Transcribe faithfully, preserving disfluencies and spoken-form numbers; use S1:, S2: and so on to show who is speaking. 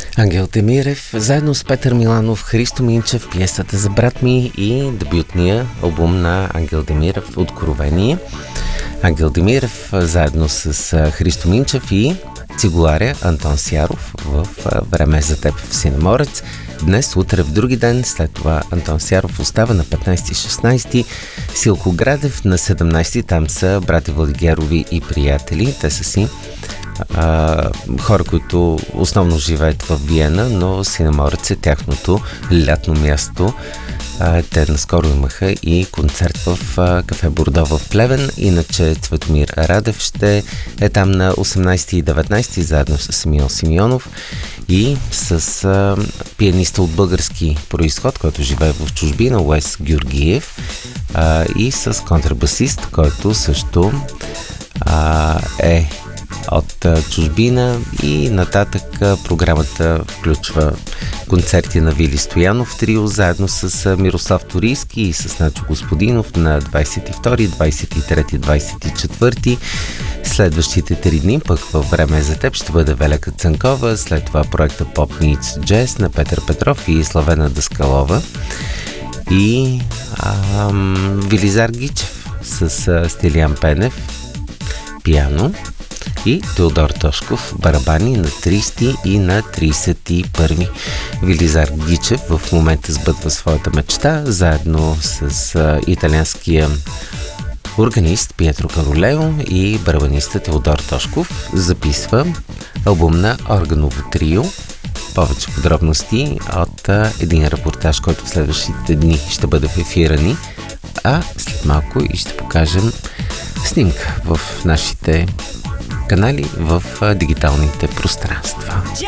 S1: Ангел Демирев, заедно с Петър Миланов, Христо Минчев, пиесата за брат ми и дебютния албум на Ангел Демирев «Откровение». Ангел Демирев, заедно с Христо Минчев и цигуларя Антон Сяров в «Време за теб» в Синеморец. Днес, утре, в други ден, след това Антон Сяров остава на петнайсети и шестнайсети, Силко Градев на седемнайсети, там са брати Владигерови и приятели, те са си а, хора, които основно живеят в Виена, но Синеморец е тяхното лятно място. А, те наскоро имаха и концерт в а, кафе Бордо в Плевен, иначе Цветомир Радев ще е там на осемнайсети и деветнайсети, заедно с Емил Симеонов и с а, пианиста от български произход, който живее в чужбина, Уес Георгиев, а, и с контрабасист, който също а, е от а, чужбина, и нататък а, програмата включва концерти на Вили Стоянов трио, заедно с а, Мирослав Торийски и с Начо Господинов на двайсет и втори, двайсет и трети, двайсет и четвърти. Следващите три дни пък във Време за теб ще бъде Велека Цанкова, след това проекта Pop Meets Jazz на Петър Петров и Славена Даскалова и ам, Велизар Гичев с а, Стилиян Пенев пиано и Теодор Тошков барабани на трийсети и на трийсет и първи. Велизар Гичев в момента сбъдва своята мечта заедно с а, италианския органист Пиетро Каролео и барабаниста Теодор Тошков. Записва албум на органово трио. Повече подробности от а, един репортаж, който в следващите дни ще бъде в ефира ни, а след малко и ще покажем снимка в нашите канали в а, дигиталните пространства.